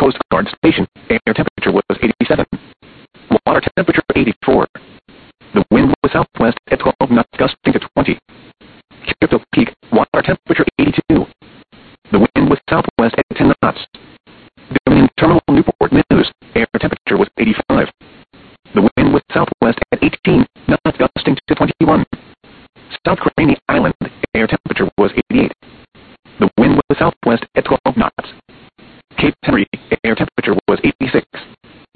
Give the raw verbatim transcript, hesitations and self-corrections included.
Coast Guard Station, air temperature was eighty-seven. Water temperature eighty-four. The wind was southwest at twelve knots, gusting to twenty. Crypto Peak, water temperature eighty-two. The wind was southwest at ten knots. Dominion Terminal, Newport News, air temperature was eighty-five. The wind was southwest at eighteen knots, gusting to twenty-one. South Craney Island,